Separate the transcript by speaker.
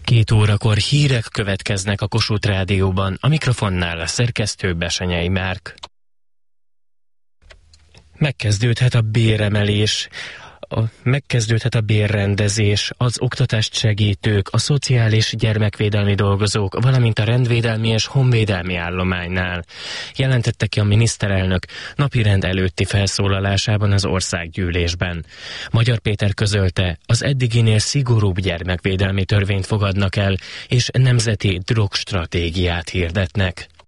Speaker 1: 2 órakor hírek következnek a Kossuth Rádióban, a mikrofonnál a szerkesztő Besenyei Márk. Megkezdődhet a béremelés, megkezdődhet a bérrendezés, az oktatást segítők, a szociális gyermekvédelmi dolgozók, valamint a rendvédelmi és honvédelmi állománynál. Jelentette ki a miniszterelnök napirend előtti felszólalásában az országgyűlésben. Magyar Péter közölte, az eddiginél szigorúbb gyermekvédelmi törvényt fogadnak el, és nemzeti drogstratégiát hirdetnek.